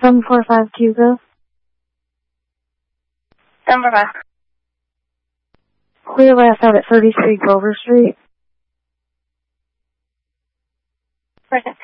745 Cuba. 745. Clear last out at 33 Grover Street. Present.